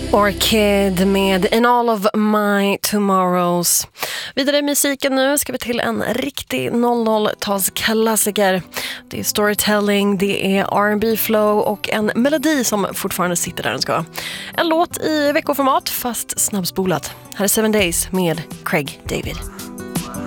Orchid med In All of My Tomorrows. Vidare i musiken nu ska vi till en riktig 00-talsklassiker. Det är storytelling, det är R&B flow och en melodi som fortfarande sitter där den ska. En låt i veckoformat fast snabbspolat. Här är 7 Days med Craig David.